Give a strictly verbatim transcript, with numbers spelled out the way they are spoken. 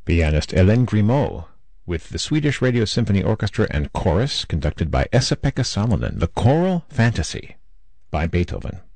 pianist Hélène Grimaud, with the Swedish Radio Symphony Orchestra and chorus conducted by Esa-Pekka Salonen, the Choral Fantasy by Beethoven.